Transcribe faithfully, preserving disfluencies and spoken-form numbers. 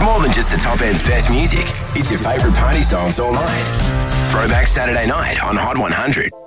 more than just the top end's best music. It's your favourite party songs all night. Throwback Saturday night on Hot one hundred.